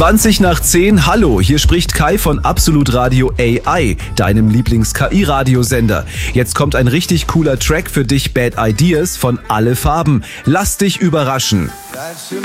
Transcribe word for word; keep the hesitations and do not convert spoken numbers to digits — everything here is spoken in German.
zwanzig nach zehn, hallo, hier spricht Kai von Absolut Radio A I, deinem Lieblings-K I-Radiosender. Jetzt kommt ein richtig cooler Track für dich, Bad Ideas von Alle Farben. Lass dich überraschen.